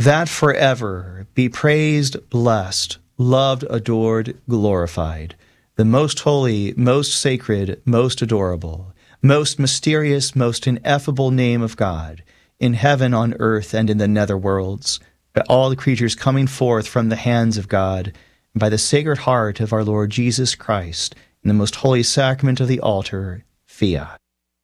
that forever be praised, blessed, loved, adored, glorified, the most holy, most sacred, most adorable, most mysterious, most ineffable name of God, in heaven, on earth, and in the nether worlds, by all the creatures coming forth from the hands of God, and by the Sacred Heart of our Lord Jesus Christ, in the most holy sacrament of the altar, Fiat.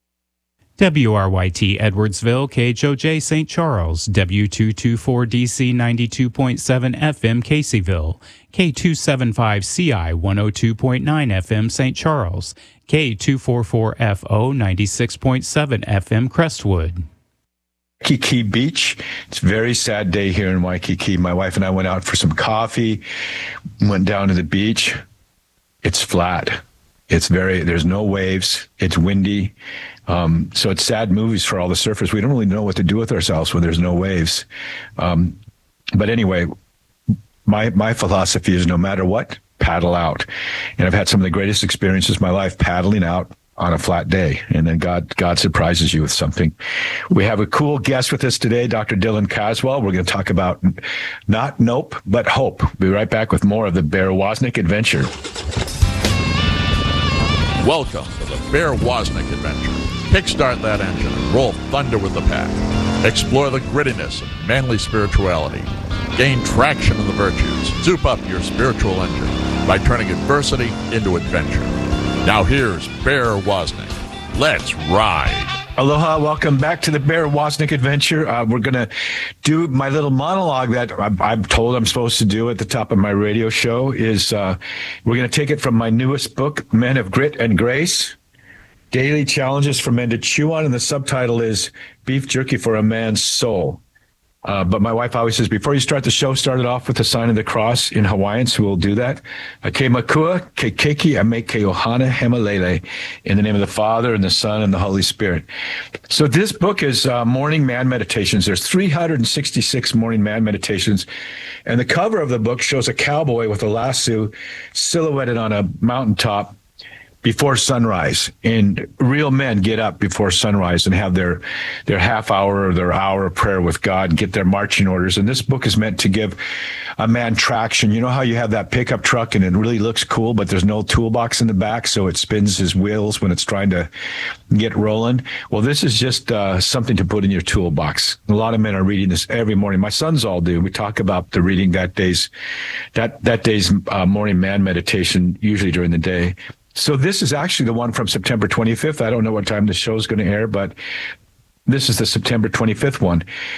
WRYT Edwardsville, KHOJ St. Charles, W224DC 92.7 FM Caseyville, K275CI 102.9 FM St. Charles, K244FO 96.7 FM Crestwood. Waikiki Beach. It's a very sad day here in Waikiki. My wife and I went out for some coffee, went down to the beach. It's flat. There's no waves. It's windy. So it's sad movies for all the surfers. We don't really know what to do with ourselves when there's no waves. But anyway, my philosophy is no matter what, paddle out. And I've had some of the greatest experiences of my life paddling out on a flat day. And then God surprises you with something. We have a cool guest with us today, Dr. Dylan Caswell. We're going to talk about not nope, but hope. We'll be right back with more of the Bear Wozniak Adventure. Welcome to the Bear Wozniak Adventure. Kickstart that engine and roll thunder with the pack. Explore the grittiness of manly spirituality. Gain traction in the virtues. Zoop up your spiritual engine by turning adversity into adventure. Now here's Bear Wozniak. Let's ride. Aloha, welcome back to the Bear Wozniak Adventure. We're going to do my little monologue that I'm told I'm supposed to do at the top of my radio show. We're going to take it from my newest book, Men of Grit and Grace, Daily Challenges for Men to Chew On, and the subtitle is Beef Jerky for a Man's Soul. But my wife always says, before you start the show, start it off with the sign of the cross in Hawaiian, so we'll do that. Ke makua, ke keiki, ame ke ohana hemalele, in the name of the Father, and the Son, and the Holy Spirit. So this book is Morning Man Meditations. There's 366 Morning Man Meditations. And the cover of the book shows a cowboy with a lasso silhouetted on a mountaintop before sunrise. And real men get up before sunrise and have their half hour or their hour of prayer with God and get their marching orders. And this book is meant to give a man traction. You know how you have that pickup truck and it really looks cool, but there's no toolbox in the back, so it spins his wheels when it's trying to get rolling? Well, this is just something to put in your toolbox. A lot of men are reading this every morning. My sons all do. We talk about the reading that day's morning man meditation, usually during the day. So this is actually the one from September 25th. I don't know what time the show is going to air, but this is the September 25th one.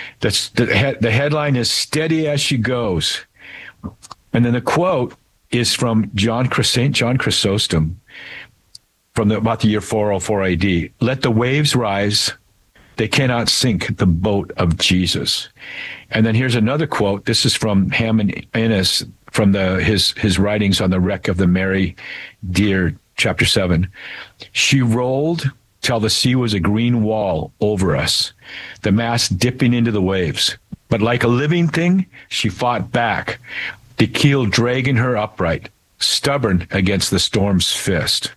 The headline is Steady as She Goes. And then the quote is from St. John Chrysostom from about the year 404 AD. Let the waves rise. They cannot sink the boat of Jesus. And then here's another quote. This is from Hammond Innes from his writings on the wreck of the Mary Dear, Chapter 7. She rolled till the sea was a green wall over us, the mast dipping into the waves. But like a living thing, she fought back, the keel dragging her upright, stubborn against the storm's fist.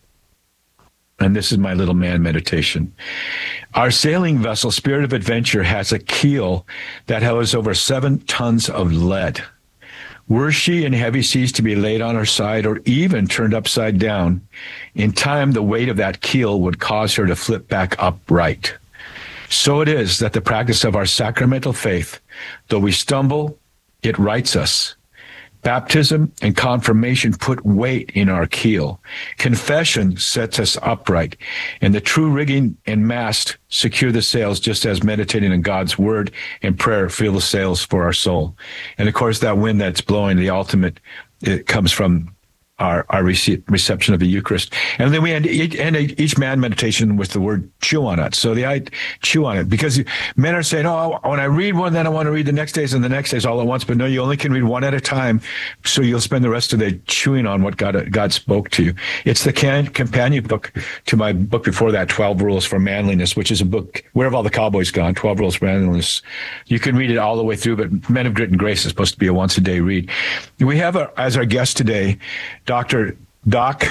And this is my little man meditation. Our sailing vessel, Spirit of Adventure, has a keel that holds over 7 tons of lead. Were she in heavy seas to be laid on her side or even turned upside down, in time the weight of that keel would cause her to flip back upright. So it is that the practice of our sacramental faith, though we stumble, it rights us. Baptism and confirmation put weight in our keel. Confession sets us upright, and the true rigging and mast secure the sails, just as meditating on God's word and prayer fill the sails for our soul. And of course, that wind that's blowing, the ultimate, it comes from our reception of the Eucharist. And then we end each man meditation with the word chew on it. So I chew on it, because men are saying, oh, when I read one, then I want to read the next days and the next days all at once. But no, you only can read one at a time. So you'll spend the rest of the day chewing on what God spoke to you. It's the companion book to my book before that, 12 Rules for Manliness, which is a book, Where Have All the Cowboys Gone? 12 Rules for Manliness. You can read it all the way through, but Men of Grit and Grace is supposed to be a once a day read. We have as our guest today, Dr. Doc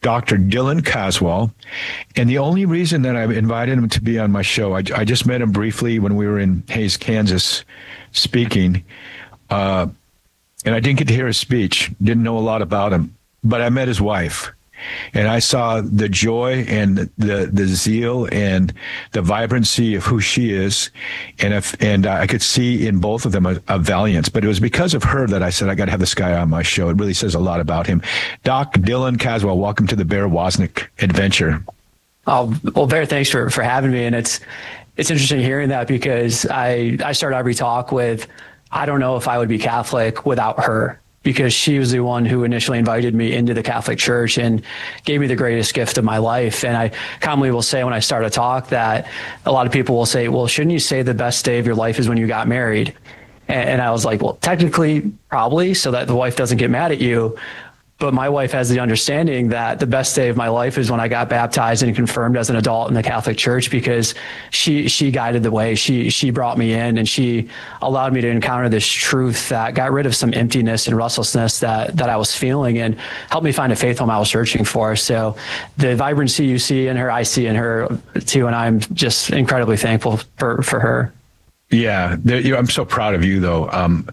Dr. Dylan Caswell. And the only reason that I invited him to be on my show, I just met him briefly when we were in Hays, Kansas, speaking. And I didn't get to hear his speech, didn't know a lot about him, but I met his wife. And I saw the joy and the zeal and the vibrancy of who she is. And I could see in both of them a valiance. But it was because of her that I said, I got to have this guy on my show. It really says a lot about him. Doc Dylan Caswell, welcome to the Bear Wozniak adventure. Oh, well, Bear, thanks for having me. And it's interesting hearing that, because I start every talk with, I don't know if I would be Catholic without her, because she was the one who initially invited me into the Catholic Church and gave me the greatest gift of my life. And I commonly will say when I start a talk that a lot of people will say, well, shouldn't you say the best day of your life is when you got married? And I was like, well, technically, probably, so that the wife doesn't get mad at you. But my wife has the understanding that the best day of my life is when I got baptized and confirmed as an adult in the Catholic Church, because she guided the way. She brought me in, and she allowed me to encounter this truth that got rid of some emptiness and restlessness that I was feeling, and helped me find a faith home I was searching for. So the vibrancy you see in her, I see in her too, and I'm just incredibly thankful for her. Yeah, I'm so proud of you, though.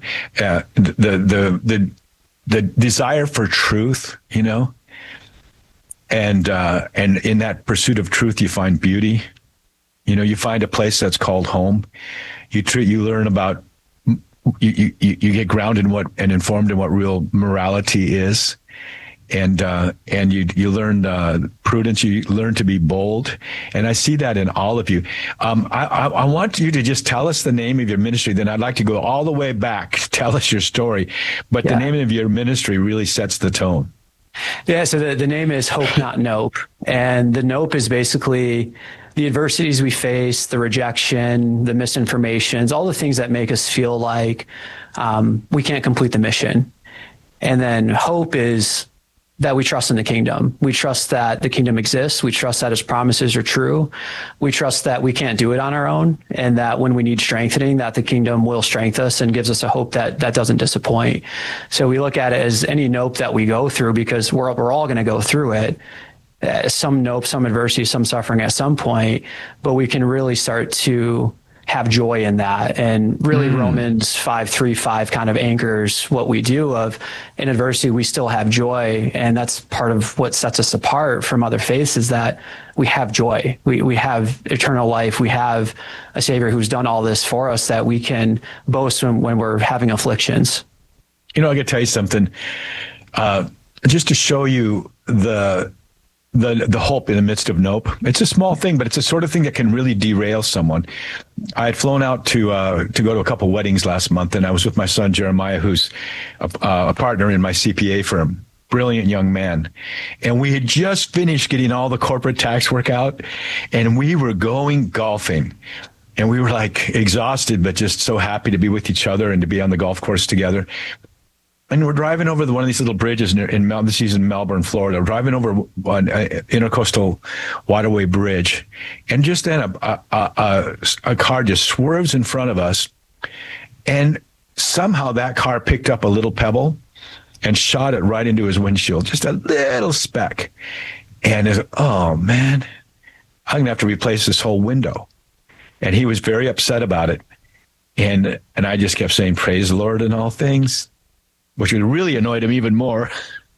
The desire for truth, you know, and in that pursuit of truth, you find beauty. You know, you find a place that's called home. You learn about, you get grounded in and informed in what real morality is. And you learn prudence. You learn to be bold, and I see that in all of you. I want you to just tell us the name of your ministry. Then I'd like to go all the way back. Tell us your story, but the name of your ministry really sets the tone. Yeah. So the name is Hope Not Nope, and the nope is basically the adversities we face, the rejection, the misinformations, all the things that make us feel like we can't complete the mission. And then hope is that we trust in the kingdom. We trust that the kingdom exists. We trust that his promises are true. We trust that we can't do it on our own, and that when we need strengthening, that the kingdom will strengthen us and gives us a hope that doesn't disappoint. So we look at it as any nope that we go through, because we're all going to go through it. Some nope, some adversity, some suffering at some point, but we can really start to have joy in that. And really Romans 5:3-5 kind of anchors what we do of, in adversity, we still have joy. And that's part of what sets us apart from other faiths, is that we have joy. We have eternal life. We have a Savior who's done all this for us, that we can boast when we're having afflictions. You know, I got to tell you something, just to show you the hope in the midst of nope. It's a small thing, but it's the sort of thing that can really derail someone. I had flown out to go to a couple weddings last month, and I was with my son Jeremiah, who's a partner in my CPA firm. Brilliant young man. And we had just finished getting all the corporate tax work out, and we were going golfing. And we were like exhausted, but just so happy to be with each other and to be on the golf course together. And we're driving over one of these little bridges this is in Melbourne, Florida. We're driving over an intercoastal waterway bridge. And just then a car just swerves in front of us. And somehow that car picked up a little pebble and shot it right into his windshield, just a little speck. And it's, oh, man, I'm going to have to replace this whole window. And he was very upset about it. And I just kept saying, praise the Lord in all things, which really annoyed him even more.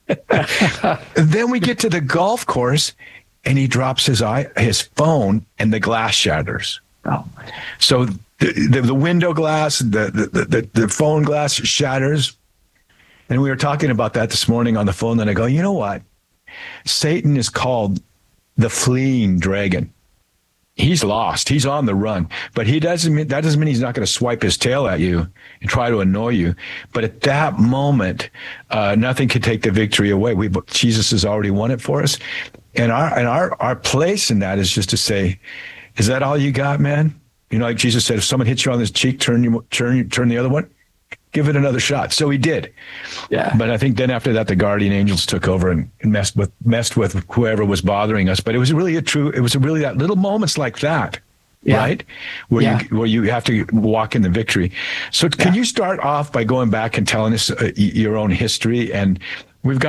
Then we get to the golf course, and he drops his phone, and the glass shatters. Oh. So the window glass, the phone glass shatters. And we were talking about that this morning on the phone. Then I go, you know what? Satan is called the fleeing dragon. He's lost. He's on the run, but that doesn't mean he's not going to swipe his tail at you and try to annoy you. But at that moment, nothing can take the victory away. Jesus has already won it for us, and our place in that is just to say, "Is that all you got, man?" You know, like Jesus said, if someone hits you on this cheek, turn the other one. Give it another shot. So he did. Yeah. But I think then after that, the guardian angels took over and messed with whoever was bothering us. But it was really that little moments like that, right? Where you have to walk in the victory. So can you start off by going back and telling us your own history? And we've got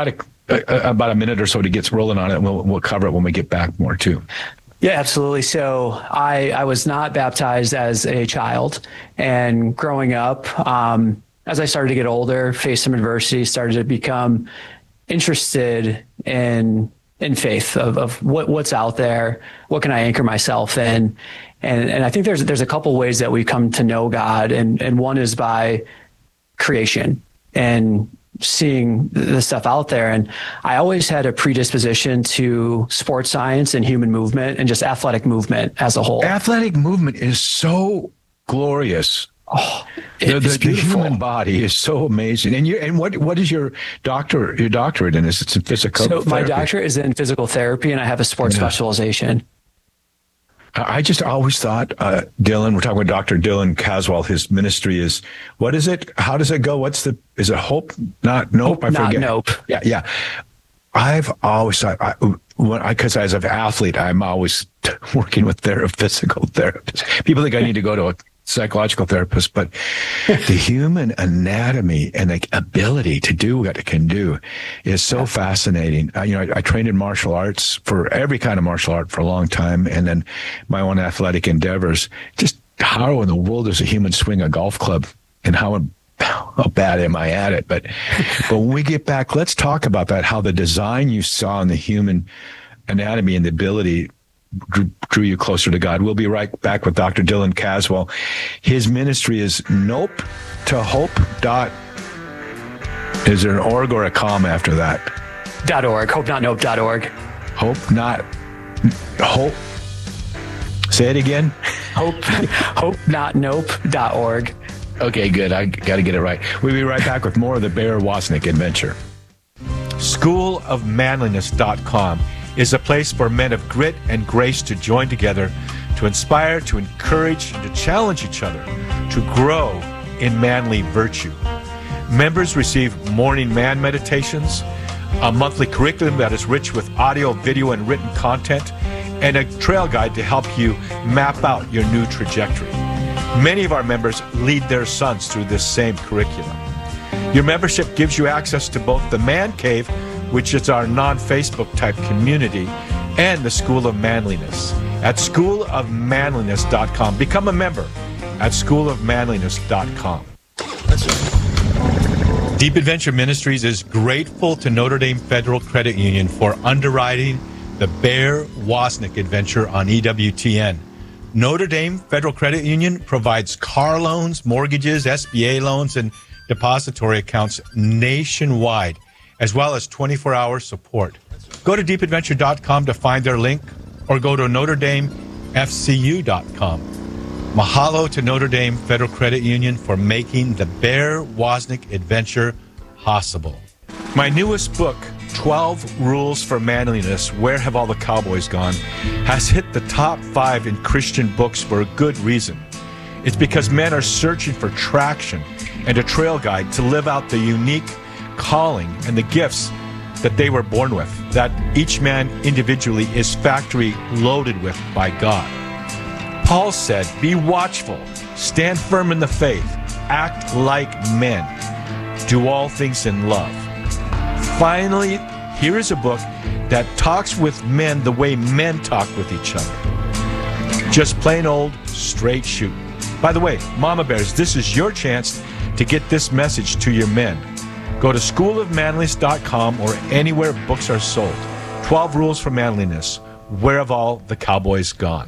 about a minute or so to get rolling on it, and we'll cover it when we get back more too. Yeah, absolutely. So I was not baptized as a child, and growing up, as I started to get older, faced some adversity, started to become interested in faith of what's out there, what can I anchor myself in, and I think there's a couple ways that we come to know God, and one is by creation and seeing the stuff out there. And I always had a predisposition to sports science and human movement and just athletic movement as a whole. Athletic movement is so glorious. Oh, the human body is so amazing. And what is your doctorate in? Is it in physical therapy? So my doctorate is in physical therapy, and I have a sports specialization. I just always thought, Dylan, we're talking with Dr. Dylan Caswell, his ministry is, what is it? How does it go? Is it hope? Not nope. Hope, not nope. Yeah. I've always thought, because as an athlete, I'm always working with physical therapists. People think I need to go to a psychological therapist, but the human anatomy and the ability to do what it can do is so fascinating. I trained in martial arts, for every kind of martial art, for a long time, and then my own athletic endeavors. Just how in the world does a human swing a golf club, and how bad am I at it? But when we get back, let's talk about that, how the design you saw in the human anatomy and the ability drew you closer to God. We'll be right back with Dr. Dylan Caswell. His ministry is Nope to Hope. Is there an org or a com after that? .org. HopeNotNope.org. Hope. Say it again. HopeNotNope.org. Okay, good. I got to get it right. We'll be right back with more of the Bear Wozniak adventure. SchoolofManliness.com is a place for men of grit and grace to join together, to inspire, to encourage, and to challenge each other to grow in manly virtue. Members receive morning man meditations, a monthly curriculum that is rich with audio, video, and written content, and a trail guide to help you map out your new trajectory. Many of our members lead their sons through this same curriculum. Your membership gives you access to both the Man Cave, which is our non-Facebook type community, and the School of Manliness at schoolofmanliness.com. Become a member at schoolofmanliness.com. Deep Adventure Ministries is grateful to Notre Dame Federal Credit Union for underwriting the Bear Wozniak adventure on EWTN. Notre Dame Federal Credit Union provides car loans, mortgages, SBA loans, and depository accounts nationwide, as well as 24-hour support. Go to deepadventure.com to find their link, or go to NotreDameFCU.com. Mahalo to Notre Dame Federal Credit Union for making the Bear Wozniak adventure possible. My newest book, 12 Rules for Manliness, Where Have All the Cowboys Gone?, has hit the top 5 in Christian books for a good reason. It's because men are searching for traction and a trail guide to live out the unique calling and the gifts that they were born with, that each man individually is factory loaded with by God. Paul said, be watchful, stand firm in the faith, act like men, do all things in love. Finally, here is a book that talks with men the way men talk with each other. Just plain old straight shooting. By the way, Mama Bears, this is your chance to get this message to your men. Go to schoolofmanliness.com or anywhere books are sold. 12 Rules for Manliness. Where have all the cowboys gone?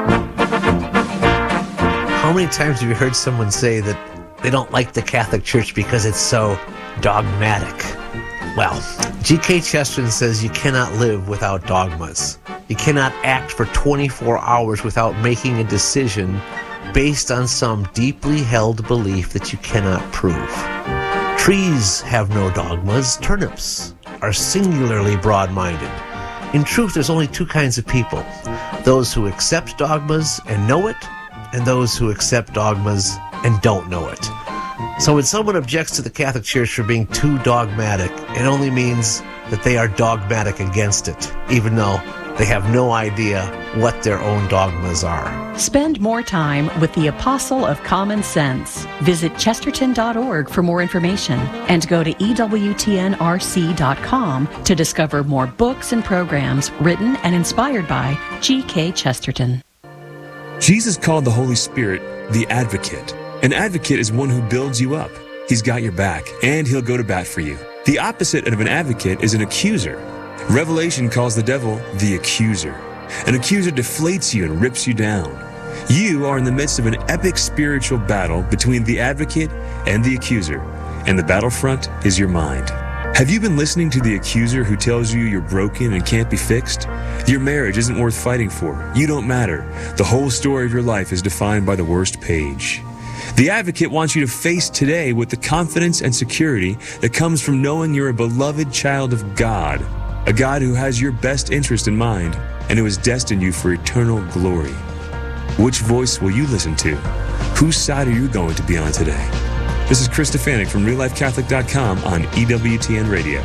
How many times have you heard someone say that they don't like the Catholic Church because it's so dogmatic? Well, G.K. Chesterton says you cannot live without dogmas. You cannot act for 24 hours without making a decision based on some deeply held belief that you cannot prove. Trees have no dogmas. Turnips are singularly broad-minded. In truth, there's only two kinds of people: those who accept dogmas and know it, and those who accept dogmas and don't know it. So when someone objects to the Catholic Church for being too dogmatic, it only means that they are dogmatic against it, even though They have no idea what their own dogmas are. Spend more time with the Apostle of Common Sense. Visit chesterton.org for more information and go to EWTNRC.com to discover more books and programs written and inspired by G.K. Chesterton. Jesus called the Holy Spirit the Advocate. An advocate is one who builds you up. He's got your back, and he'll go to bat for you. The opposite of an advocate is an accuser. Revelation calls the devil the accuser. An accuser deflates you and rips you down. You are in the midst of an epic spiritual battle between the advocate and the accuser, and the battlefront is your mind. Have you been listening to the accuser who tells you you're broken and can't be fixed? Your marriage isn't worth fighting for. You don't matter. The whole story of your life is defined by the worst page. The advocate wants you to face today with the confidence and security that comes from knowing you're a beloved child of God, a God who has your best interest in mind and who has destined you for eternal glory. Which voice will you listen to? Whose side are you going to be on today? This is Chris Stefanik from RealLifeCatholic.com on EWTN Radio.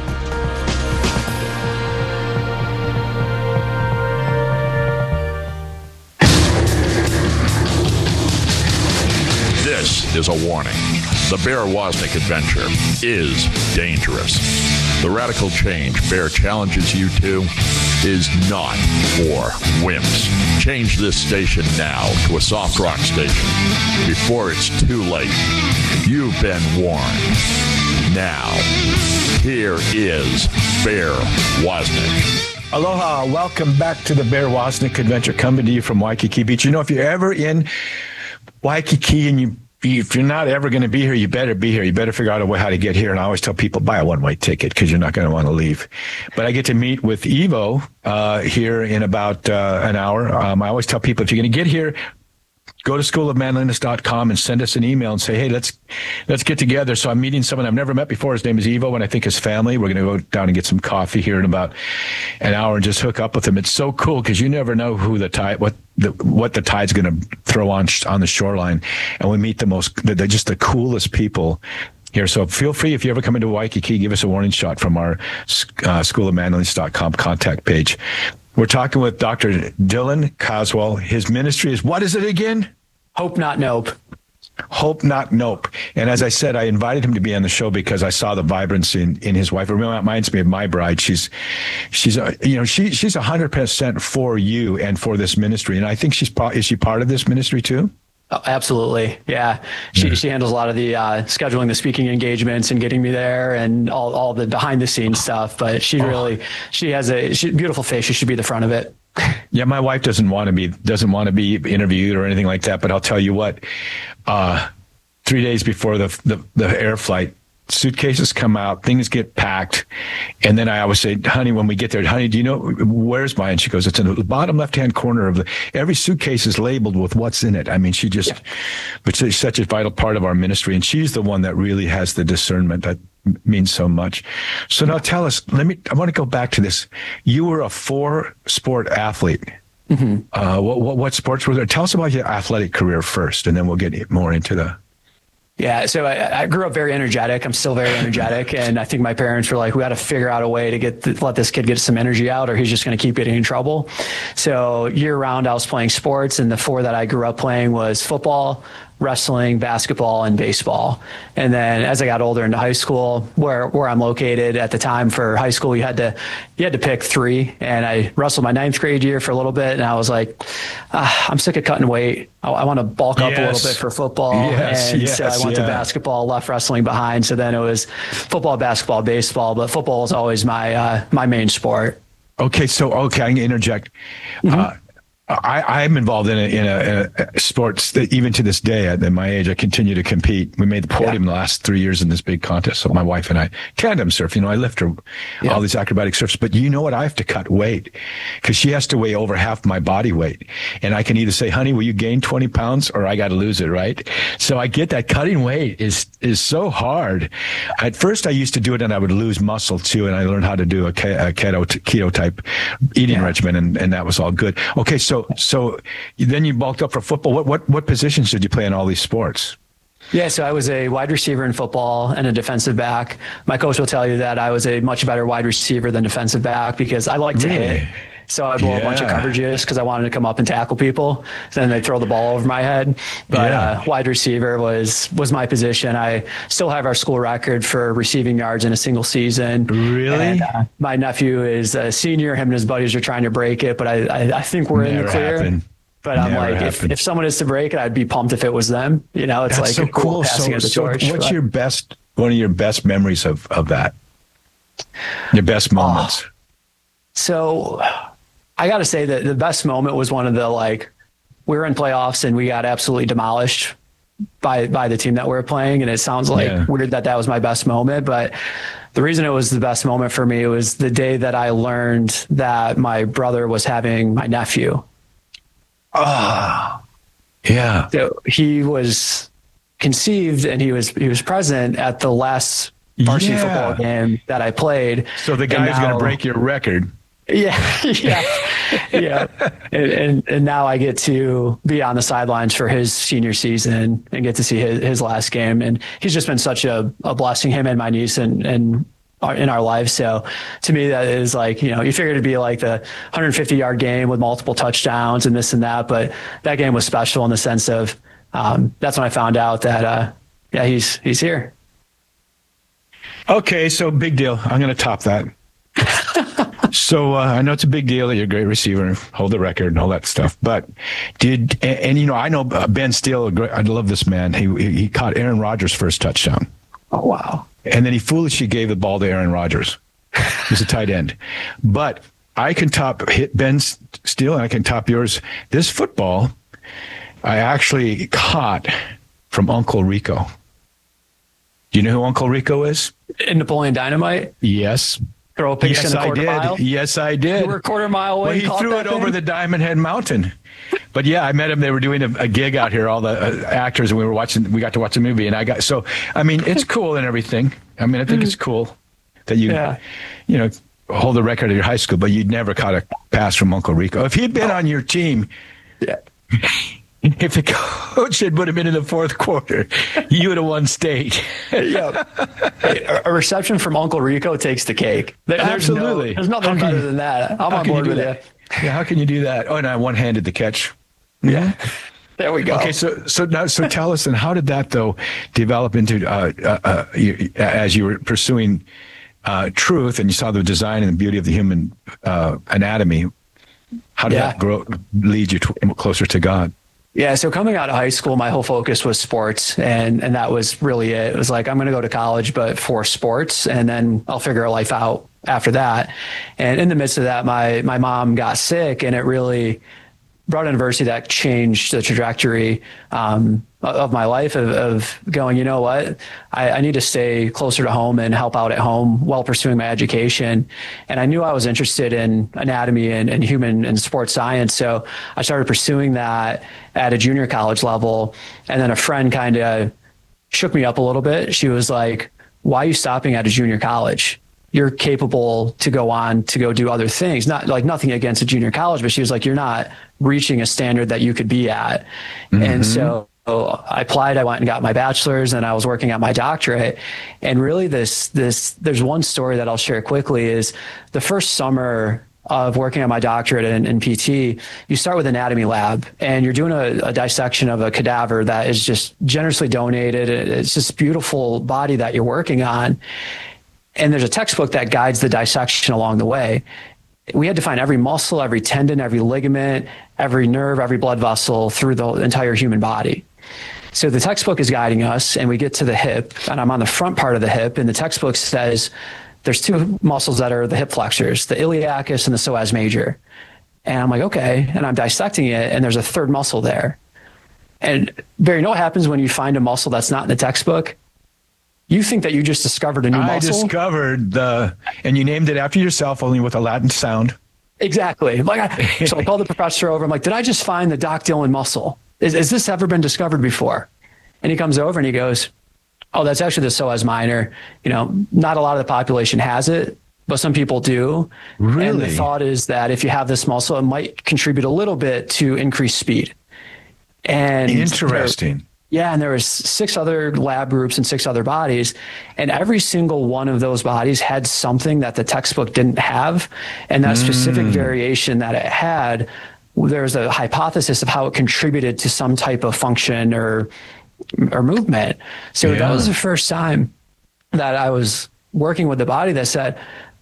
This is a warning. The Bear Wozniak adventure is dangerous. The radical change Bear challenges you to is not for wimps. Change this station now to a soft rock station before it's too late. You've been warned. Now, here is Bear Wozniak. Aloha, welcome back to the Bear Wozniak adventure, coming to you from Waikiki Beach. You know, if you're ever in Waikiki and if you're not ever going to be here, you better be here. You better figure out a way how to get here. And I always tell people, buy a one-way ticket because you're not going to want to leave. But I get to meet with Evo here in about an hour. I always tell people, if you're going to get here, go to schoolofmanliness.com and send us an email and say, hey, let's get together. So I'm meeting someone I've never met before. His name is Evo, and I think his family. We're going to go down and get some coffee here in about an hour and just hook up with him. It's so cool because you never know who the tide, what the tide's going to throw on the shoreline. And we meet they're just the coolest people here. So feel free, if you ever come into Waikiki, give us a warning shot from our schoolofmanliness.com contact page. We're talking with Dr. Dylan Caswell. His ministry is, what is it again? Hope Not Nope. Hope Not Nope. And as I said, I invited him to be on the show because I saw the vibrancy in his wife. It reminds me of my bride. She's 100% for you and for this ministry. And I think is she part of this ministry too? Oh, absolutely. Yeah. She handles a lot of the scheduling, the speaking engagements and getting me there and all the behind the scenes stuff. But she has a beautiful face. She should be the front of it. Yeah. My wife doesn't want to be interviewed or anything like that. But I'll tell you what, 3 days before the air flight, suitcases come out, things get packed. And then I always say, honey, when we get there, honey, do you know, where's mine? She goes, it's in the bottom left-hand corner of every suitcase is labeled with what's in it. I mean, but she's such a vital part of our ministry. And she's the one that really has the discernment that means so much. So now tell us, I want to go back to this. You were a 4-sport athlete. Mm-hmm. What sports were there? Tell us about your athletic career first, and then we'll get more into the... Yeah, so I grew up very energetic. I'm still very energetic, and I think my parents were like, "We got to figure out a way to let this kid get some energy out, or he's just going to keep getting in trouble." So year round, I was playing sports, and the 4 that I grew up playing was football, wrestling, basketball, and baseball. And then as I got older into high school, where I'm located at the time for high school, you had to pick 3. And I wrestled my 9th grade year for a little bit, and I was like, I'm sick of cutting weight. I want to bulk up a little bit for football. So I went to basketball, left wrestling behind. So then it was football, basketball, baseball, but football was always my main sport. Okay, I can interject. Mm-hmm. I'm involved in a sports that even to this day, at my age, I continue to compete. We made the podium the last 3 years in this big contest. So my wife and I tandem surf. I lift her all these acrobatic surfs. But you know what? I have to cut weight because she has to weigh over half my body weight. And I can either say, honey, will you gain 20 pounds or I got to lose it, right? So I get that cutting weight is so hard. At first, I used to do it and I would lose muscle too. And I learned how to do a keto type eating regimen. And that was all good. Okay, so then you bulked up for football. What positions did you play in all these sports? Yeah, so I was a wide receiver in football and a defensive back. My coach will tell you that I was a much better wide receiver than defensive back because I like to hit. So I blow a bunch of coverages because I wanted to come up and tackle people. Then they throw the ball over my head. But wide receiver was my position. I still have our school record for receiving yards in a single season. Really? And, my nephew is a senior. Him and his buddies are trying to break it, but I think we're in the clear. Happened. But I'm like, if someone is to break it, I'd be pumped if it was them. You know, it's That's like so a cool passing of the torch. What's one of your best memories of that? Your best moments? So I got to say that the best moment was one of the, like, we were in playoffs and we got absolutely demolished by the team that we were playing. And it sounds like weird that was my best moment, but the reason it was the best moment for me was the day that I learned that my brother was having my nephew. Yeah. So he was conceived and he was present at the last varsity football game that I played. So the guy's going to break your record. Yeah. And now I get to be on the sidelines for his senior season and get to see his last game. And he's just been such a blessing, him and my niece and in our lives. So to me, that is like, you figure it'd be like the 150-yard game with multiple touchdowns and this and that. But that game was special in the sense of that's when I found out that, he's here. Okay, so big deal. I'm going to top that. So I know it's a big deal that you're a great receiver, hold the record and all that stuff. But I know Ben Steele, I love this man. He caught Aaron Rodgers' first touchdown. Oh, wow. And then he foolishly gave the ball to Aaron Rodgers. He's a tight end. But I can hit Ben Steele and I can top yours. This football, I actually caught from Uncle Rico. Do you know who Uncle Rico is? In Napoleon Dynamite? Yes. Throw a pigskin in the quarter mile? Yes, I did. You were a quarter mile away. Well, he threw it over the Diamond Head Mountain. But yeah, I met him. They were doing a gig out here, all the actors, and we got to watch the movie. And it's cool and everything. I mean, I think it's cool that you hold the record at your high school, but you'd never caught a pass from Uncle Rico. If he'd been on your team, if the coach had put him in the fourth quarter, you would have won state. A reception from Uncle Rico takes the cake. Absolutely. There's nothing better than that. I'm on board with you. Yeah, how can you do that? Oh, and I one-handed the catch. Yeah. There we go. Okay, so tell us, and how did that though develop into as you were pursuing truth, and you saw the design and the beauty of the human anatomy? How did that lead you closer to God? Yeah, so coming out of high school, my whole focus was sports, and that was really it. It was like, I'm going to go to college, but for sports, and then I'll figure life out after that. And in the midst of that, my mom got sick, and it really brought an adversity that changed the trajectory of my life of going, you know what, I need to stay closer to home and help out at home while pursuing my education. And I knew I was interested in anatomy and human and sports science. So I started pursuing that at a junior college level. And then a friend kind of shook me up a little bit. She was like, why are you stopping at a junior college? You're capable to go on to go do other things. Not like nothing against a junior college, but she was like, you're not reaching a standard that you could be at. Mm-hmm. And so I applied, I went and got my bachelor's, and I was working at my doctorate. And really there's one story that I'll share quickly is the first summer of working on my doctorate in PT, you start with anatomy lab, and you're doing a dissection of a cadaver that is just generously donated. It's this beautiful body that you're working on. And there's a textbook that guides the dissection along the way. We had to find every muscle, every tendon, every ligament, every nerve, every blood vessel through the entire human body. So the textbook is guiding us, and we get to the hip, and I'm on the front part of the hip, and the textbook says there's two muscles that are the hip flexors, the iliacus and the psoas major. And I'm like, okay, and I'm dissecting it, and there's a third muscle there. And Barry, you know what happens when you find a muscle that's not in the textbook? You think that you just discovered a new muscle. I discovered and you named it after yourself, only with a Latin sound. Exactly. So I called the professor over. I'm like, did I just find the Doc Dylan muscle? Has this ever been discovered before? And he comes over and he goes, oh, that's actually the psoas minor. Not a lot of the population has it, but some people do. Really? And the thought is that if you have this muscle, it might contribute a little bit to increased speed. And interesting. Yeah, and there was 6 other lab groups and 6 other bodies, and every single one of those bodies had something that the textbook didn't have, and that specific variation that it had, there's a hypothesis of how it contributed to some type of function or movement. So that was the first time that I was working with the body that said,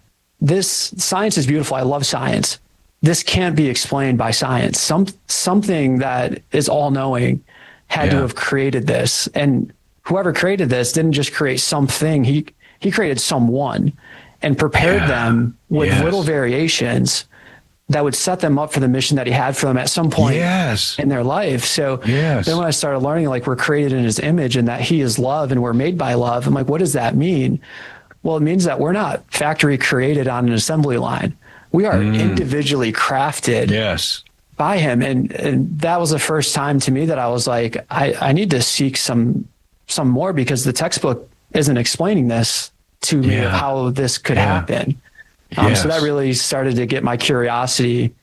this science is beautiful. I love science. This can't be explained by science. Something that is all-knowing had to have created this. And whoever created this didn't just create something. He created someone and prepared them with little variations that would set them up for the mission that he had for them at some point in their life. So then when I started learning, like, we're created in his image and that he is love and we're made by love, I'm like, what does that mean? Well, it means that we're not factory created on an assembly line. We are individually crafted by him. And that was the first time to me that I was like, I need to seek some more, because the textbook isn't explaining this to me of how this could happen. So that really started to get my curiosity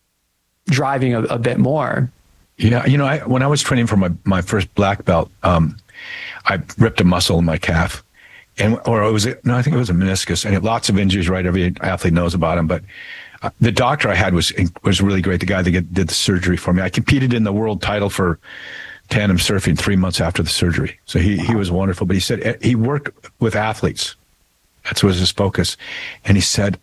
driving a bit more. Yeah. You know, when I was training for my first black belt, I ripped a muscle in my calf. I think it was a meniscus, and lots of injuries, right? Every athlete knows about them. But the doctor I had was really great. The guy that did the surgery for me. I competed in the world title for tandem surfing 3 months after the surgery. So he was wonderful. But he said he worked with athletes. That was his focus. And he said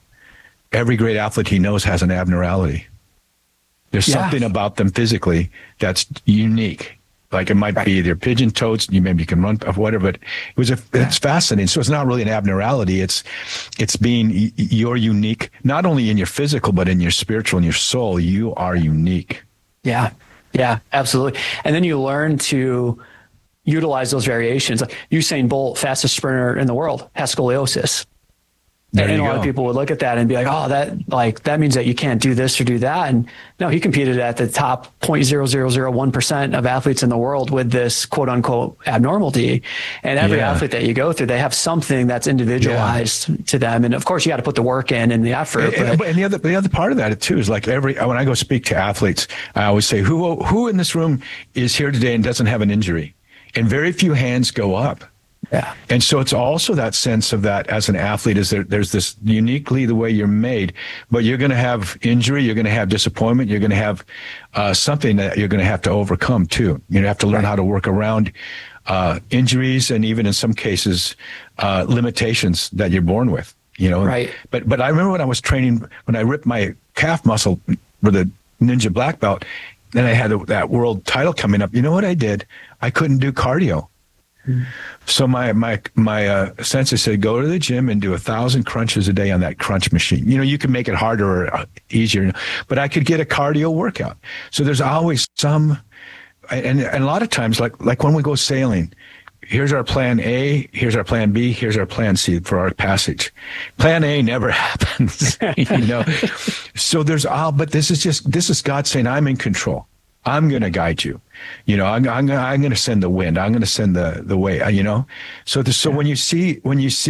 every great athlete he knows has an abnormality. There's something about them physically that's unique. Like, it might be their pigeon toes, maybe you can run, whatever, but it's fascinating. So it's not really an abnormality. It's being, you're unique, not only in your physical, but in your spiritual and your soul. You are unique. Yeah. Yeah, absolutely. And then you learn to utilize those variations. Like Usain Bolt, fastest sprinter in the world, has scoliosis. And a lot of people would look at that and be like, oh, that means that you can't do this or do that. And no, he competed at the top 0.0001% of athletes in the world with this quote unquote abnormality. And every athlete that you go through, they have something that's individualized to them. And of course you got to put the work in and the effort. And the other part of that too is, like, when I go speak to athletes, I always say, who in this room is here today and doesn't have an injury? And very few hands go up. Yeah. And so it's also that sense of that as an athlete, is there's this uniquely the way you're made, but you're going to have injury, you're going to have disappointment, you're going to have something that you're going to have to overcome too. You have to learn how to work around injuries, and even in some cases, limitations that you're born with, Right. But I remember when I was training, when I ripped my calf muscle for the Ninja Black Belt, then I had that world title coming up. You know what I did? I couldn't do cardio. So my sensei said, go to the gym and do 1,000 crunches a day on that crunch machine. You can make it harder or easier, but I could get a cardio workout. So there's always some, and a lot of times, like when we go sailing, here's our plan A, here's our plan B, here's our plan C for our passage. Plan A never happens, So but this is God saying, I'm in control. I'm going to guide you. I'm going to send the wind. I'm going to send the way. So when you see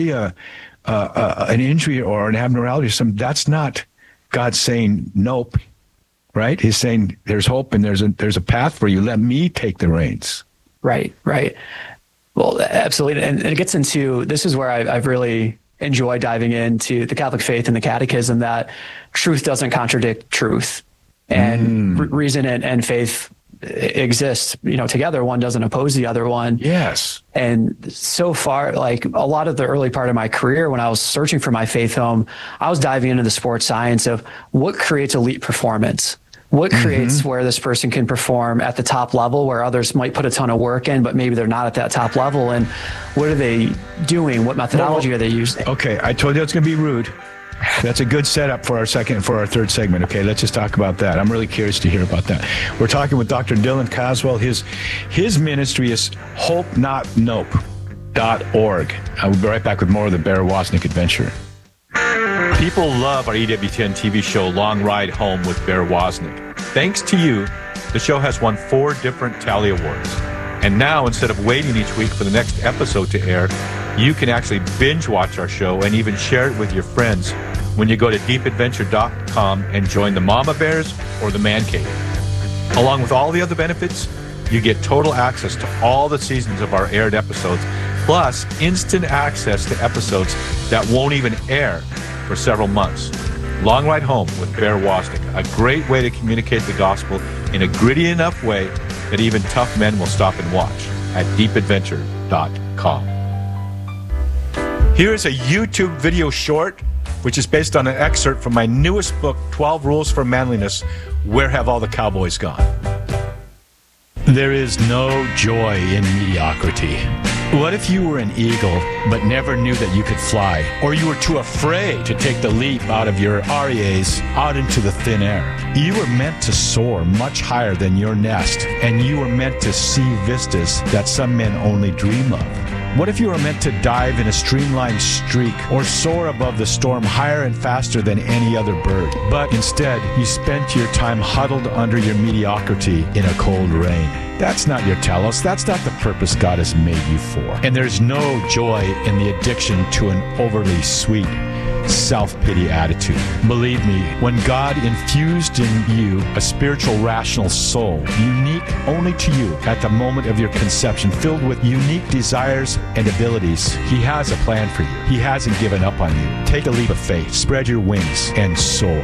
an injury or an abnormality or something, that's not God saying nope, right? He's saying there's hope and there's a path for you. Let me take the reins. Right. Well, absolutely. And it gets into, this is where I've really enjoyed diving into the Catholic faith and the catechism, that truth doesn't contradict truth. And reason and faith exist, together. One doesn't oppose the other one. Yes. And so far, like a lot of the early part of my career, when I was searching for my faith home, I was diving into the sports science of what creates elite performance. What creates where this person can perform at the top level, where others might put a ton of work in, but maybe they're not at that top level. And what are they doing? What methodology are they using? Okay. I told you it's going to be rude. That's a good setup for our third segment. Okay, let's just talk about that. I'm really curious to hear about that. We're talking with Dr. Dylan Caswell. His ministry is hopenotnope.org. I will be right back with more of the Bear Wozniak Adventure. People love our EWTN TV show, Long Ride Home with Bear Wozniak. Thanks to you, the show has won 4 different Tally Awards. And now, instead of waiting each week for the next episode to air, you can actually binge watch our show and even share it with your friends when you go to deepadventure.com and join the Mama Bears or the Man Cave. Along with all the other benefits, you get total access to all the seasons of our aired episodes, plus instant access to episodes that won't even air for several months. Long Ride Home with Bear Wozniak, a great way to communicate the gospel in a gritty enough way that even tough men will stop and watch at deepadventure.com. Here is a YouTube video short, which is based on an excerpt from my newest book, 12 Rules for Manliness, Where Have All the Cowboys Gone? There is no joy in mediocrity. What if you were an eagle, but never knew that you could fly? Or you were too afraid to take the leap out of your REAs out into the thin air? You were meant to soar much higher than your nest, and you were meant to see vistas that some men only dream of. What if you were meant to dive in a streamlined streak or soar above the storm higher and faster than any other bird? But instead, you spent your time huddled under your mediocrity in a cold rain. That's not your telos. That's not the purpose God has made you for. And there's no joy in the addiction to an overly sweet self-pity attitude. Believe me, when God infused in you a spiritual, rational soul, unique only to you at the moment of your conception, filled with unique desires and abilities, He has a plan for you. He hasn't given up on you. Take a leap of faith, spread your wings, and soar.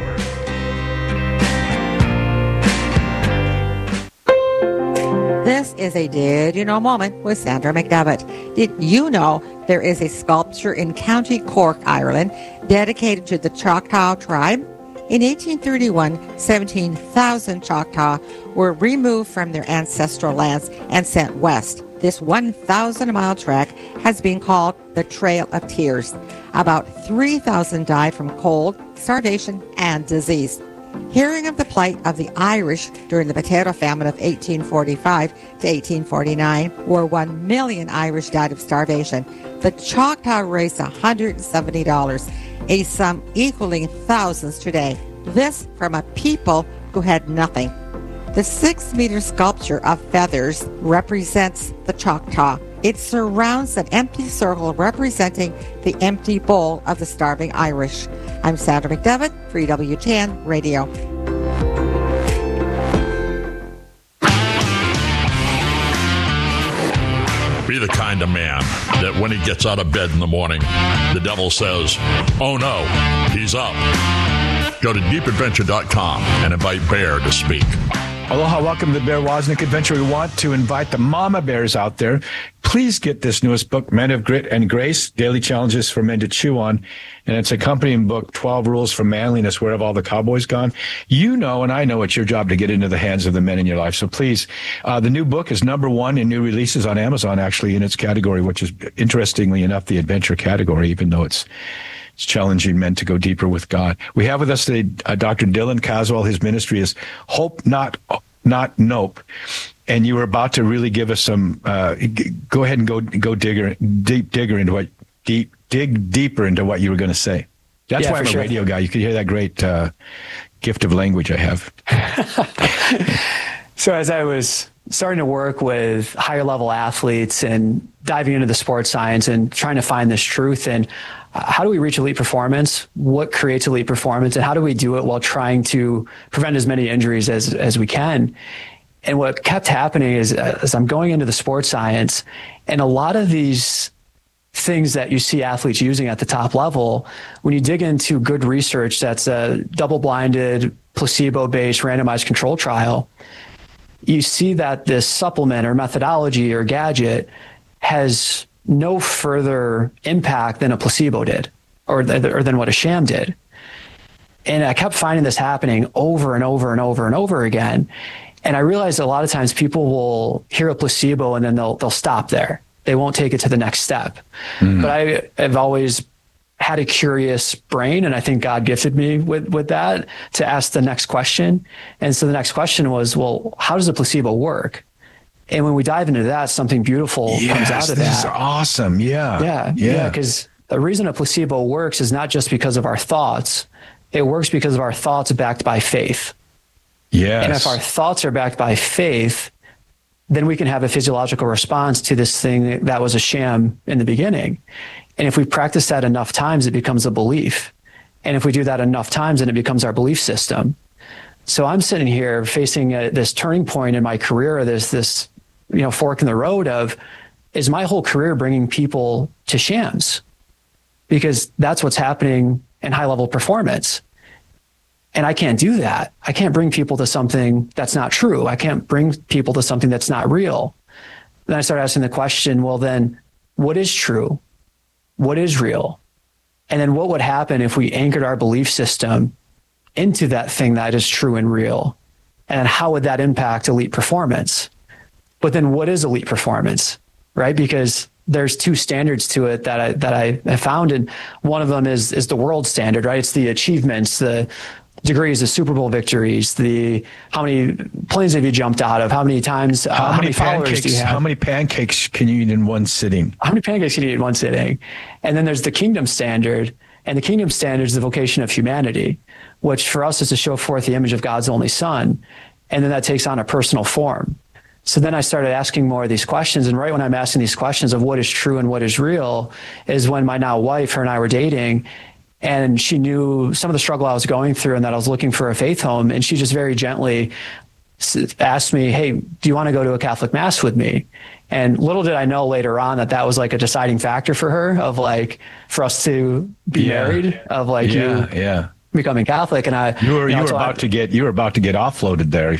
This is a Did You Know moment with Sandra McDevitt. Did you know there is a sculpture in County Cork, Ireland, dedicated to the Choctaw tribe? In 1831, 17,000 Choctaw were removed from their ancestral lands and sent west. This 1,000-mile trek has been called the Trail of Tears. About 3,000 died from cold, starvation, and disease. Hearing of the plight of the Irish during the potato famine of 1845 to 1849, where 1 million Irish died of starvation, the Choctaw raised $170, a sum equaling thousands today. This from a people who had nothing. The 6-meter sculpture of feathers represents the Choctaw. It surrounds an empty circle representing the empty bowl of the starving Irish. I'm Sandra McDevitt, for EWTN Radio. Be the kind of man that when he gets out of bed in the morning, the devil says, "Oh no, he's up." Go to deepadventure.com and invite Bear to speak. Aloha, welcome to the Bear Wozniak Adventure. We want to invite the mama bears out there. Please get this newest book, Men of Grit and Grace, Daily Challenges for Men to Chew On. And its accompanying book, 12 Rules for Manliness, Where Have All the Cowboys Gone? You know, and I know it's your job to get into the hands of the men in your life. So please, the new book is #1 in new releases on Amazon, actually, in its category, which is, interestingly enough, the adventure category, even though it's challenging men to go deeper with God. We have with us today Dr. Dylan Caswell. His ministry is Hope Not Nope. And you were about to really give us some. Go ahead and dig deeper into what you were going to say. That's why I'm a radio guy. You could hear that great gift of language I have. So as I was starting to work with higher level athletes and diving into the sports science and trying to find this truth and how do we reach elite performance? What creates elite performance? And how do we do it while trying to prevent as many injuries as we can? And what kept happening is as I'm going into the sports science, and a lot of these things that you see athletes using at the top level, when you dig into good research that's a double-blinded, placebo-based, randomized control trial, you see that this supplement or methodology or gadget has no further impact than a placebo did or than what a sham did. And I kept finding this happening over and over and over and over again. And I realized a lot of times people will hear a placebo and then they'll stop there. They won't take it to the next step. But I have always had a curious brain, and I think God gifted me with that to ask the next question. And so the next question was, well, how does a placebo work? And when we dive into that, something beautiful comes out of that. This is awesome. Yeah. Because the reason a placebo works is not just because of our thoughts. It works because of our thoughts backed by faith. Yes. And if our thoughts are backed by faith, then we can have a physiological response to this thing that was a sham in the beginning. And if we practice that enough times, it becomes a belief. And if we do that enough times, then it becomes our belief system. So I'm sitting here facing this turning point in my career. There's this fork in the road of, is my whole career bringing people to shams? Because that's what's happening in high level performance. And I can't do that. I can't bring people to something that's not true. I can't bring people to something that's not real. Then I started asking the question, well, then what is true? What is real? And then what would happen if we anchored our belief system into that thing that is true and real? And how would that impact elite performance? But then what is elite performance, right? Because there's two standards to it that I have found. And one of them is the world standard, right? It's the achievements, the degrees, the Super Bowl victories, how many planes have you jumped out of? How many times, how many followers do you have? How many pancakes can you eat in one sitting? How many pancakes can you eat in one sitting? And then there's the kingdom standard. And the kingdom standard is the vocation of humanity, which for us is to show forth the image of God's only Son. And then that takes on a personal form. So then I started asking more of these questions. And right when I'm asking these questions of what is true and what is real is when my now wife, her and I were dating, and she knew some of the struggle I was going through and that I was looking for a faith home. And she just very gently asked me, hey, do you want to go to a Catholic mass with me? And little did I know later on that was like a deciding factor for her of like, for us to be married, of like becoming Catholic. And you were about to get offloaded there.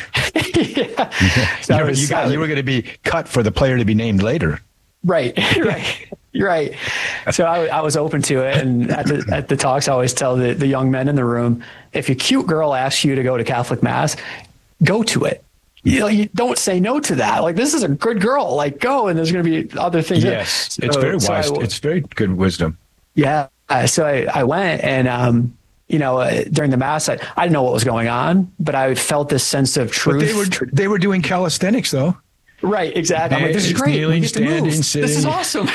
So you were going to be cut for the player to be named later. Right. You're right. So I was open to it. And at the talks, I always tell the young men in the room, if a cute girl asks you to go to Catholic mass, go to it. You don't say no to that. Like, this is a good girl, like go, and there's going to be other things. Yes. It's very wise. It's very good wisdom. Yeah. So I went and, during the mass, I didn't know what was going on, but I felt this sense of truth. But they were doing calisthenics though. Right, exactly. I'm like, this is great. Kneeling, standing, sitting. This is awesome.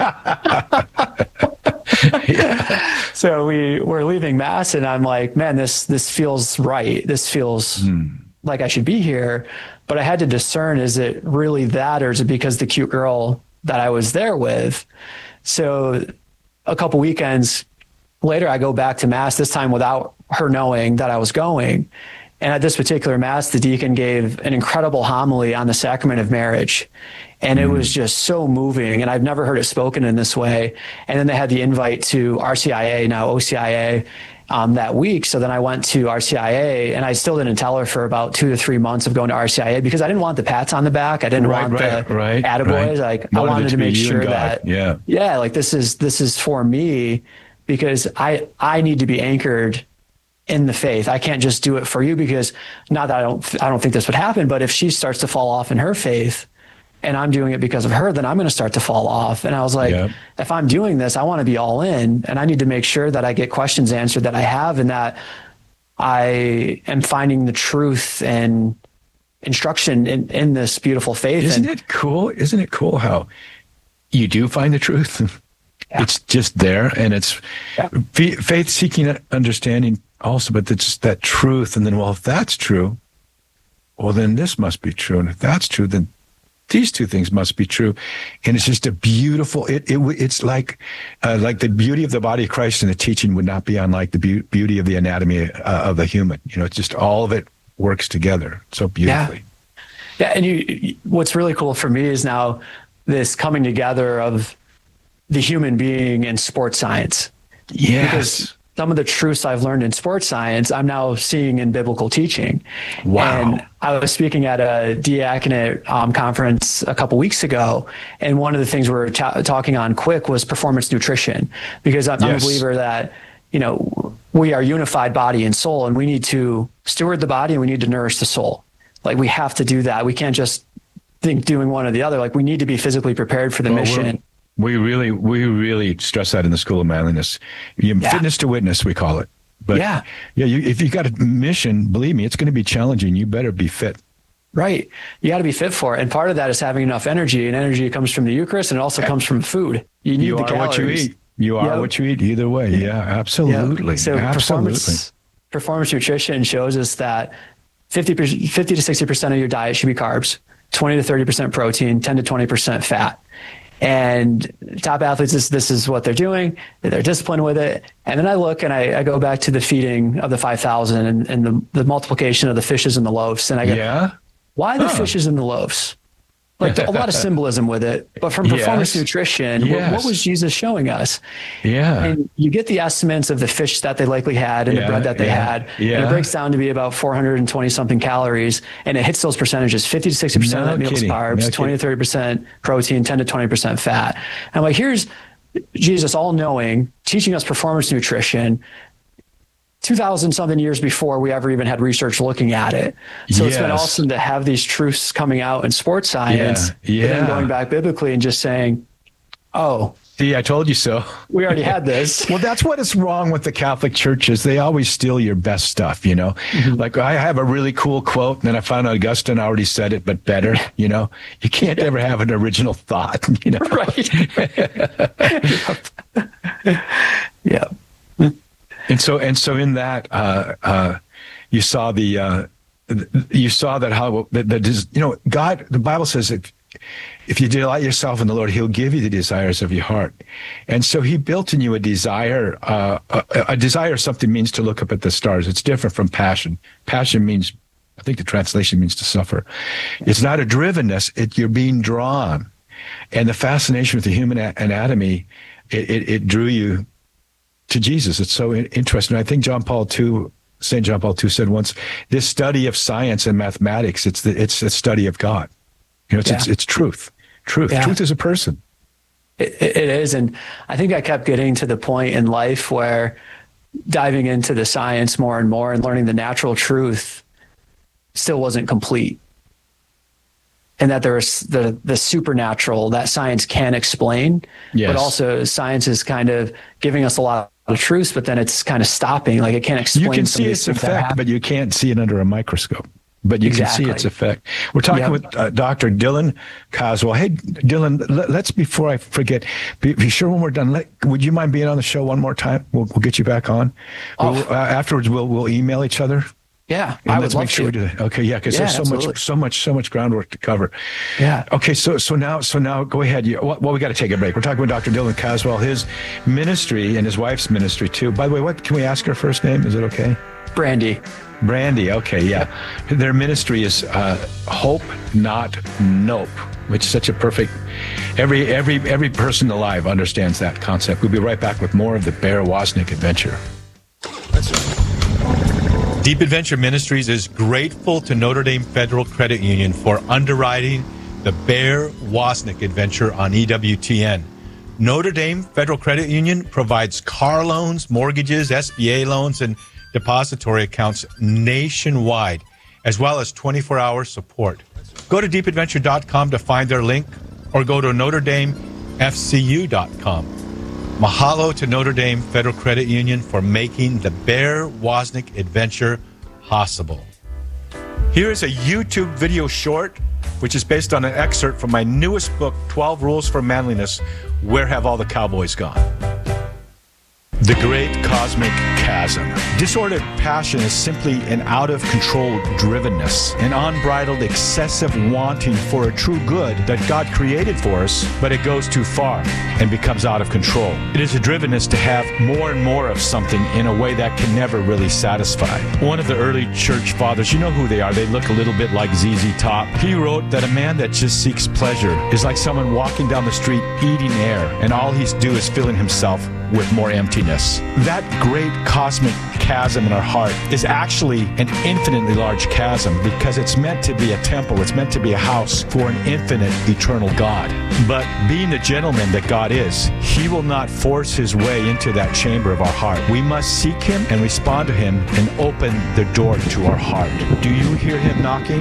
So we're leaving mass, and I'm like, man, this feels right. This feels like I should be here. But I had to discern: is it really that, or is it because the cute girl that I was there with? So a couple weekends later, I go back to mass. This time without her knowing that I was going. And at this particular mass, the deacon gave an incredible homily on the sacrament of marriage. And it was just so moving. And I've never heard it spoken in this way. And then they had the invite to RCIA, now OCIA, that week. So then I went to RCIA, and I still didn't tell her for about 2 to 3 months of going to RCIA because I didn't want the pats on the back. I didn't want the attaboys. Like, I wanted to make sure that, like this is for me, because I need to be anchored in the faith. I can't just do it for you, because not that I don't think this would happen, but if she starts to fall off in her faith and I'm doing it because of her, then I'm going to start to fall off. And I was like, if I'm doing this, I want to be all in, and I need to make sure that I get questions answered that I have, and that I am finding the truth and instruction in this beautiful faith. Isn't it cool? Isn't it cool how you do find the truth? Yeah. It's just there, and it's faith seeking understanding also, but it's that truth. And then, well, if that's true, well, then this must be true. And if that's true, then these two things must be true. And it's just a beautiful, it's like the beauty of the body of Christ in the teaching would not be unlike the beauty of the anatomy of the human. It's just all of it works together so beautifully. Yeah. And what's really cool for me is now this coming together of the human being in sports science. Yes. Because some of the truths I've learned in sports science, I'm now seeing in biblical teaching. Wow. And I was speaking at a diaconate conference a couple weeks ago, and one of the things we were talking on quick was performance nutrition, because I'm a believer that, we are unified body and soul, and we need to steward the body and we need to nourish the soul. Like, we have to do that. We can't just think doing one or the other. Like, we need to be physically prepared for the mission. We really stress that in the School of Manliness. Fitness to witness, we call it. But if you got a mission, believe me, it's going to be challenging. You better be fit. Right. You got to be fit for it. And part of that is having enough energy, and energy comes from the Eucharist, and it also comes from food. You need the calories. What you eat. You are what you eat either way. Yeah, absolutely. So performance nutrition shows us that 50 to 60% of your diet should be carbs, 20 to 30% protein, 10 to 20% fat. And top athletes, this is what they're doing. They're disciplined with it. And then I look and I go back to the feeding of the 5,000 and the multiplication of the fishes and the loaves. And I go, why the fishes and the loaves? Like a lot of symbolism with it, but from performance nutrition, what was Jesus showing us? Yeah. And you get the estimates of the fish that they likely had and the bread that they had. Yeah. And it breaks down to be about 420 something calories. And it hits those percentages, 50 to 60% of that meal's carbs, 20 to 30% protein, 10 to 20% fat. And I'm like, here's Jesus all knowing, teaching us performance nutrition 2,000 something years before we ever even had research looking at it. So it's been awesome to have these truths coming out in sports science, and then going back biblically and just saying, oh, see, I told you so. We already had this. Well, that's what is wrong with the Catholic churches. They always steal your best stuff, you know. Like I have a really cool quote, and then I found out Augustine already said it, but better, you know. You can't ever have an original thought, you know. Right. Yeah. And so in that, you saw that how God, the Bible says that if you delight yourself in the Lord, He'll give you the desires of your heart. And so He built in you a desire. A desire, something means to look up at the stars. It's different from passion. Passion means, I think the translation means to suffer. It's not a drivenness. You're being drawn. And the fascination with the human anatomy, it drew you to Jesus. It's so interesting. I think St. John Paul II said once, this study of science and mathematics, it's the study of God. You know, it's truth. Truth. Yeah. Truth is a person. It is. And I think I kept getting to the point in life where diving into the science more and more and learning the natural truth still wasn't complete. And that there was the supernatural that science can explain, but also science is kind of giving us a lot of truths, but then it's kind of stopping. Like it can't explain. You can see its effect, but you can't see it under a microscope. But you can see its effect. We're talking with Dr. Dylan Caswell. Hey, Dylan, let's, before I forget, be sure when we're done, would you mind being on the show one more time? We'll get you back on. Afterwards, we'll email each other. Yeah, and let's make sure we do that. Okay, yeah, because there's so much groundwork to cover. Yeah. Okay, so now go ahead. Well, we got to take a break. We're talking with Dr. Dylan Caswell, his ministry and his wife's ministry too. By the way, what can we ask her first name? Is it okay? Brandy. Okay, yeah. Their ministry is Hope Not Nope, which is such a perfect. Every person alive understands that concept. We'll be right back with more of the Bear Wozniak adventure. That's right. Deep Adventure Ministries is grateful to Notre Dame Federal Credit Union for underwriting the Bear Wozniak adventure on EWTN. Notre Dame Federal Credit Union provides car loans, mortgages, SBA loans, and depository accounts nationwide, as well as 24-hour support. Go to deepadventure.com to find their link, or go to NotreDameFCU.com. Mahalo to Notre Dame Federal Credit Union for making the Bear Wozniak adventure possible. Here is a YouTube video short, which is based on an excerpt from my newest book, 12 Rules for Manliness, Where Have All the Cowboys Gone? The Great Cosmic Chasm. Disordered passion is simply an out-of-control drivenness, an unbridled, excessive wanting for a true good that God created for us, but it goes too far and becomes out of control. It is a drivenness to have more and more of something in a way that can never really satisfy. One of the early church fathers, you know who they are, they look a little bit like ZZ Top. He wrote that a man that just seeks pleasure is like someone walking down the street eating air, and all he's do is filling himself with more emptiness. That great cosmic chasm in our heart is actually an infinitely large chasm because it's meant to be a temple. It's meant to be a house for an infinite, eternal God. But being the gentleman that God is, He will not force His way into that chamber of our heart. We must seek Him and respond to Him and open the door to our heart. Do you hear Him knocking?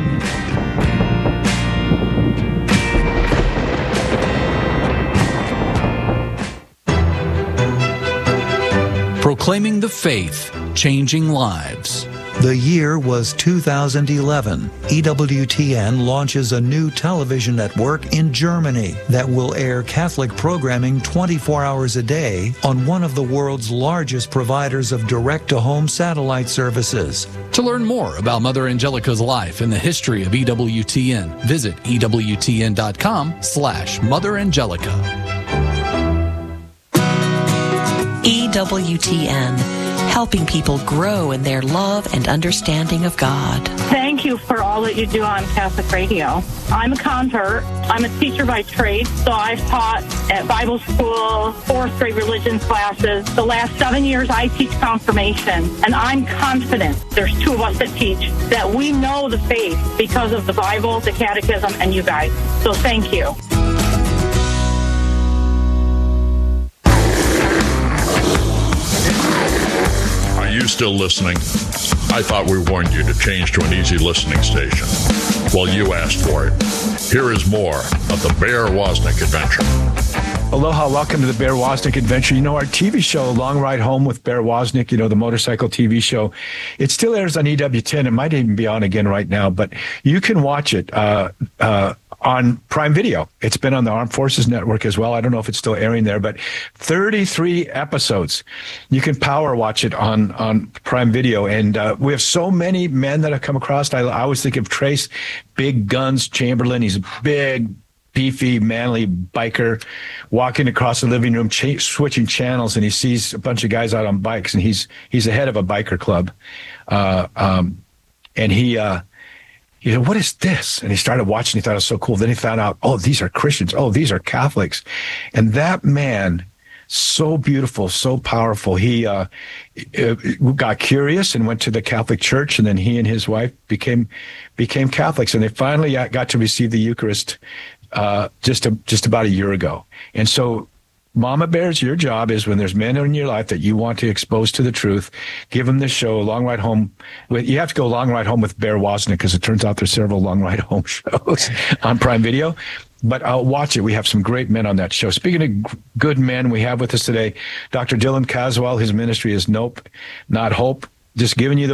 Proclaiming the faith, changing lives. The year was 2011. EWTN launches a new television network in Germany that will air Catholic programming 24 hours a day on one of the world's largest providers of direct-to-home satellite services. To learn more about Mother Angelica's life and the history of EWTN, visit EWTN.com/Mother Angelica. EWTN, helping people grow in their love and understanding of God. Thank you for all that you do on Catholic Radio. I'm a convert. I'm a teacher by trade, so I've taught at Bible school, 4th grade religion classes. The last 7 years, I teach confirmation, and I'm confident, there's 2 of us that teach, that we know the faith because of the Bible, the Catechism, and you guys. So thank you. Are you still listening? I thought we warned you to change to an easy listening station. Well, you asked for it. Here is more of the Bear Wozniak Adventure. Aloha, welcome to the Bear Wozniak Adventure. You know, our TV show, Long Ride Home with Bear Wozniak, you know, the motorcycle TV show, it still airs on EWTN. It might even be on again right now, but you can watch it on Prime Video. It's been on the Armed Forces Network as well. I don't know if it's still airing there, but 33 episodes. You can power watch it on Prime Video. And we have so many men that have come across. I always think of Trace Big Guns Chamberlain. He's a big, beefy, manly biker walking across the living room, switching channels, and he sees a bunch of guys out on bikes, and he's the head of a biker club. And he said, what is this? And he started watching. He thought it was so cool. Then he found out, oh, these are Christians. Oh, these are Catholics. And that man, so beautiful, so powerful. He got curious and went to the Catholic Church, and then he and his wife became Catholics. And they finally got to receive the Eucharist just about a year ago. And so, Mama Bears, your job is when there's men in your life that you want to expose to the truth, give them this show, Long Ride Home. You have to go Long Ride Home with Bear Wozniak, because it turns out there's several Long Ride Home shows on Prime Video. But I'll watch it. We have some great men on that show. Speaking of good men, we have with us today Dr. Dylan Caswell. His ministry is Nope, Not Hope. Just giving you the